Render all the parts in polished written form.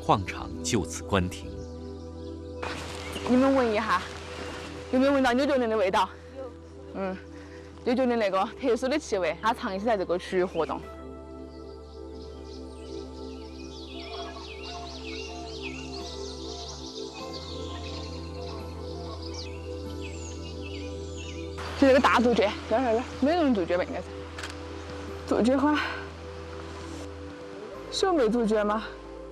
矿场就此关停。 你们闻一下，有没有闻到牛角莲的味道？有。牛角莲那个特殊的气味，它长期在这个区域活动。就这个大杜鹃，这儿美人杜鹃吧，应该是。杜鹃花，小梅杜鹃吗？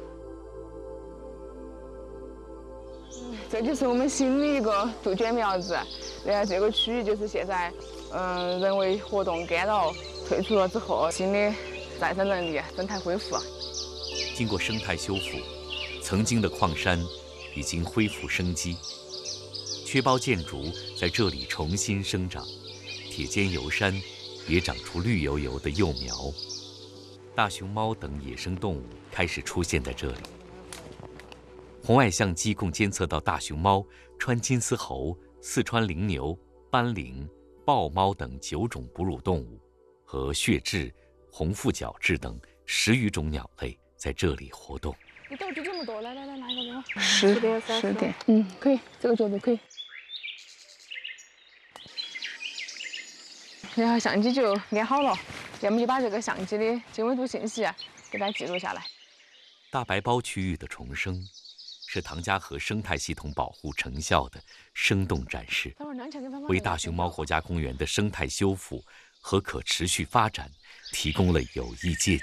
这就是我们新的一个杜鹃苗子。这个区域就是现在，人为活动干扰退出了之后，新的再生能力、生态恢复。 经过生态修复，曾经的矿山已经恢复生机，缺苞箭竹在这里重新生长，铁尖油杉也长出绿油油的幼苗，大熊猫等野生动物开始出现在这里。红外相机共监测到大熊猫、川金丝猴、四川羚牛、斑羚、豹猫等9种哺乳动物，和血雉、红腹角雉等10余种鸟类在这里活动。 你豆子这么多，来，拿一个给我。 10点。 可以，这个角度可以。然后相机就安好了，要么就把这个相机的经纬度信息给它记录下来。 大白苞区域的重生，是唐家河生态系统保护成效的生动展示，为大熊猫国家公园的生态修复和可持续发展提供了有益借鉴。